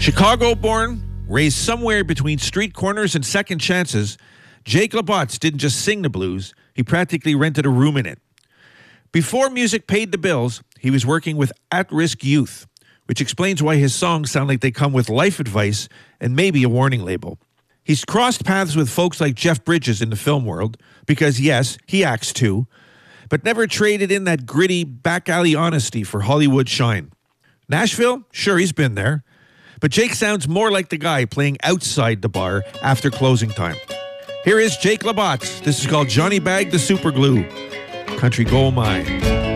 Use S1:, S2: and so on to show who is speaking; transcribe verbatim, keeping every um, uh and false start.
S1: Chicago-born, raised somewhere between street corners and second chances, Jake LaBotte didn't just sing the blues, he practically rented a room in it. Before music paid the bills, he was working with at-risk youth, which explains why his songs sound like they come with life advice and maybe a warning label. He's crossed paths with folks like Jeff Bridges in the film world, because yes, he acts too, but never traded in that gritty, back-alley honesty for Hollywood shine. Nashville? Sure, he's been there. But Jake sounds more like the guy playing outside the bar after closing time. Here is Jake LaBotte. This is called Johnny Bag the Superglue. Country Gold Mine.